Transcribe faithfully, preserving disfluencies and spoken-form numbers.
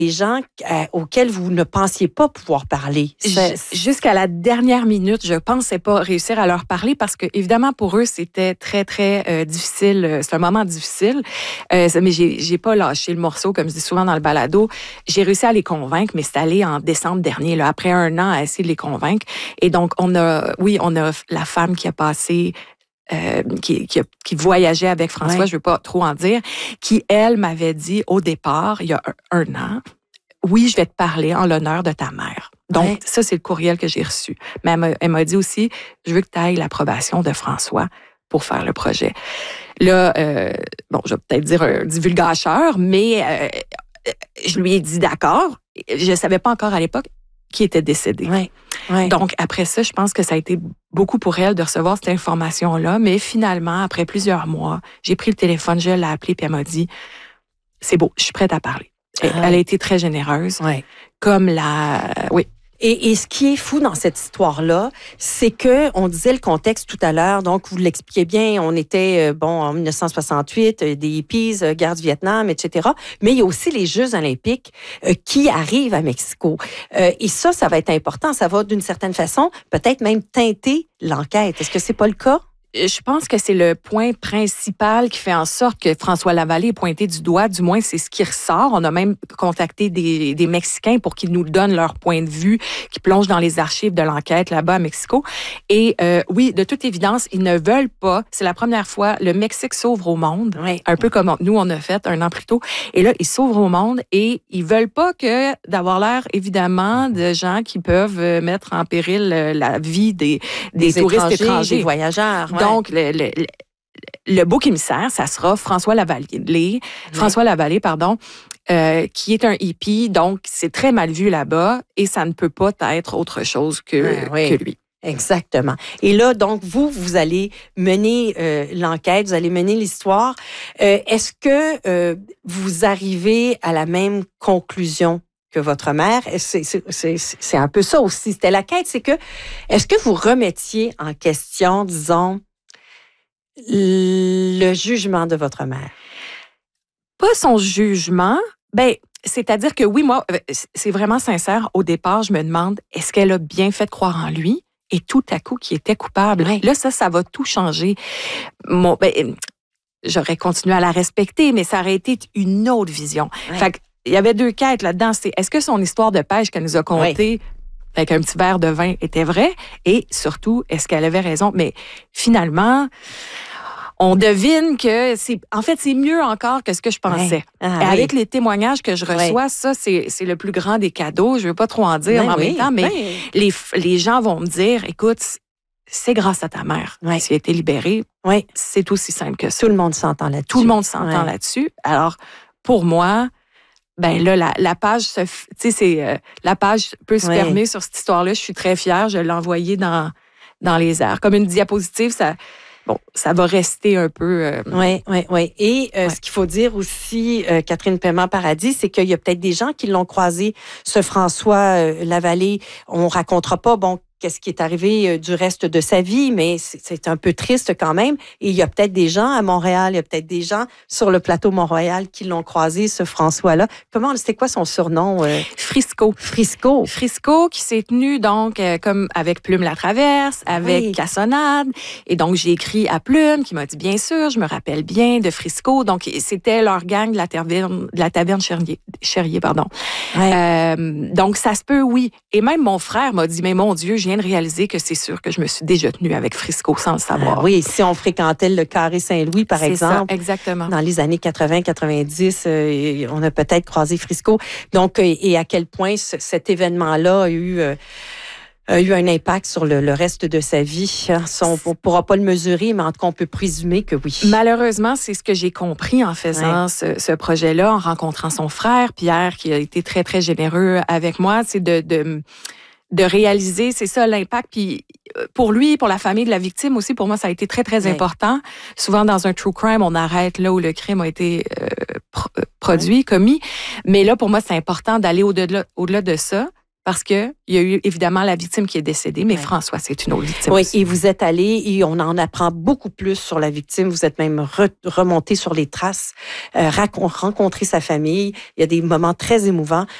des gens euh, auxquels vous ne pensiez pas pouvoir parler. C'est... Jusqu'à la dernière minute, je pensais pas réussir à leur parler parce que, évidemment, pour eux, c'était très, très euh, difficile. C'est un moment difficile. Euh, mais j'ai, j'ai pas lâché le morceau, comme je dis souvent dans le balado. J'ai réussi à les convaincre, mais c'est allé en décembre dernier, là, après un an à essayer de les convaincre. Et donc, on a, oui, on a la femme qui a passé Euh, qui, qui, qui voyageait avec François, ouais. Je ne veux pas trop en dire, qui, elle, m'avait dit au départ, il y a un, un an, oui, je vais te parler en l'honneur de ta mère. Donc, ouais. Ça, c'est le courriel que j'ai reçu. Mais elle m'a, elle m'a dit aussi, je veux que tu ailles l'approbation de François pour faire le projet. Là, euh, bon, je vais peut-être dire un divulgateur, mais euh, je lui ai dit d'accord. Je ne savais pas encore à l'époque qui était décédé. Ouais. Ouais. Donc, après ça, je pense que ça a été beaucoup pour elle de recevoir cette information-là. Mais finalement, après plusieurs mois, j'ai pris le téléphone, je l'ai appelé, puis elle m'a dit, c'est beau, je suis prête à parler. Ah. Elle, elle a été très généreuse. Ouais. Comme la... Oui. Et, et ce qui est fou dans cette histoire-là, c'est que on disait le contexte tout à l'heure, donc vous l'expliquez bien, on était bon en dix-neuf cent soixante-huit, des hippies, guerre du Vietnam, et cetera. Mais il y a aussi les Jeux olympiques euh, qui arrivent à Mexico. Euh, et ça, ça va être important. Ça va d'une certaine façon peut-être même teinter l'enquête. Est-ce que c'est pas le cas? Je pense que c'est le point principal qui fait en sorte que François Lavallée est pointé du doigt. Du moins, c'est ce qui ressort. On a même contacté des, des Mexicains pour qu'ils nous donnent leur point de vue, qui plongent dans les archives de l'enquête là-bas à Mexico. Et euh, oui, de toute évidence, ils ne veulent pas. C'est la première fois, le Mexique s'ouvre au monde, oui. Un peu comme nous, on a fait un an plus tôt. Et là, ils s'ouvrent au monde et ils veulent pas que d'avoir l'air, évidemment, de gens qui peuvent mettre en péril la vie des, des, des touristes étrangers, étrangers. Des voyageurs. Ouais. Donc, le, le, le, le bouc émissaire, ça sera François Lavallée, oui. François Lavallée, pardon, euh, qui est un hippie, donc c'est très mal vu là-bas et ça ne peut pas être autre chose que, oui. que lui. Exactement. Et là, donc, vous, vous allez mener euh, l'enquête, vous allez mener l'histoire. Euh, est-ce que euh, vous arrivez à la même conclusion que votre mère? C'est, c'est, c'est, c'est un peu ça aussi. C'était la quête, c'est que, est-ce que vous remettiez en question, disons, le jugement de votre mère? Pas son jugement. Ben, c'est-à-dire que oui, moi, c'est vraiment sincère. Au départ, je me demande, est-ce qu'elle a bien fait de croire en lui? Et tout à coup, qui était coupable. Oui. Là, ça, ça va tout changer. Mon, ben, j'aurais continué à la respecter, mais ça aurait été une autre vision. Oui. Fait que, il y avait deux quêtes là-dedans. C'est, est-ce que son histoire de pêche qu'elle nous a contée, oui. Avec un petit verre de vin, était vraie? Et surtout, est-ce qu'elle avait raison? Mais finalement, on devine que c'est, en fait, c'est mieux encore que ce que je pensais. Oui. Ah, et oui. avec les témoignages que je reçois, oui. ça, c'est, c'est le plus grand des cadeaux. Je veux pas trop en dire, oui, mais en oui. même temps, mais oui. les, les gens vont me dire, écoute, c'est grâce à ta mère. Oui. Si elle a été libérée, oui. c'est aussi simple que ça. Tout le monde s'entend là-dessus. Tout le monde s'entend oui. là-dessus. Alors, pour moi, ben là, la, la page, tu sais, c'est euh, la page peut se oui. fermer sur cette histoire-là. Je suis très fière. Je l'ai envoyée dans dans les airs comme une diapositive. Ça, bon, ça va rester un peu. Euh... Oui, oui, oui. Et euh, ouais. ce qu'il faut dire aussi, euh, Catherine Paiement-Paradis, c'est qu'il y a peut-être des gens qui l'ont croisé, ce François euh, Lavallée. On racontera pas, bon, qu'est-ce qui est arrivé du reste de sa vie, mais c'est un peu triste quand même. Et il y a peut-être des gens à Montréal, il y a peut-être des gens sur le plateau Mont-Royal qui l'ont croisé, ce François-là. Comment, c'était quoi son surnom? Euh? Frisco. Frisco. Frisco qui s'est tenu donc euh, comme avec Plume la Traverse, avec oui. Cassonade. Et donc, j'ai écrit à Plume qui m'a dit, bien sûr, je me rappelle bien de Frisco. Donc, c'était leur gang de la taverne, de la taverne Cherrier, Cherrier pardon. Ouais. Euh, donc, ça se peut, oui. Et même mon frère m'a dit, mais mon Dieu, j'ai de réaliser que c'est sûr que je me suis déjà tenue avec Frisco sans le savoir. Ah oui, si on fréquentait le Carré Saint-Louis, par c'est exemple. Ça, exactement. Dans les années quatre-vingts quatre-vingt-dix, euh, on a peut-être croisé Frisco. Donc, euh, et à quel point ce, cet événement-là a eu, euh, a eu un impact sur le, le reste de sa vie. On ne pourra pas le mesurer, mais en tout cas, on peut présumer que oui. Malheureusement, c'est ce que j'ai compris en faisant ouais. ce, ce projet-là, en rencontrant son frère, Pierre, qui a été très, très généreux avec moi. C'est de... de de réaliser, c'est ça l'impact. Puis pour lui, pour la famille de la victime aussi, pour moi, ça a été très, très oui. important. Souvent, dans un true crime, on arrête là où le crime a été euh, pro- produit, oui. commis. Mais là, pour moi, c'est important d'aller au-delà, au-delà de ça, parce que il y a eu évidemment la victime qui est décédée, mais ouais. François, c'est une autre victime Oui, aussi. et vous êtes allé et on en apprend beaucoup plus sur la victime. Vous êtes même re, remonté sur les traces, euh, rencontré sa famille. Il y a des moments très émouvants.